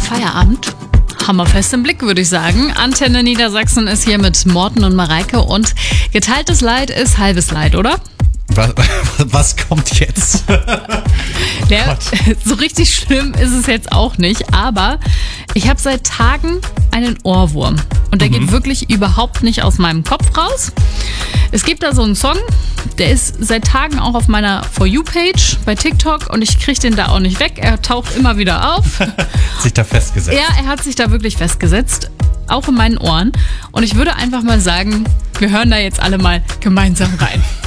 Feierabend. Hammerfest im Blick, würde ich sagen. Antenne Niedersachsen ist hier mit Morten und Mareike und geteiltes Leid ist halbes Leid, oder? Was kommt jetzt? Ja, so richtig schlimm ist es jetzt auch nicht, aber ich habe seit Tagen einen Ohrwurm und der geht wirklich überhaupt nicht aus meinem Kopf raus. Es gibt da so einen Song, der ist seit Tagen auch auf meiner For You-Page bei TikTok und ich kriege den da auch nicht weg. Er taucht immer wieder auf. Sich da festgesetzt. Ja, er hat sich da wirklich festgesetzt, auch in meinen Ohren. Und ich würde einfach mal sagen, wir hören da jetzt alle mal gemeinsam rein.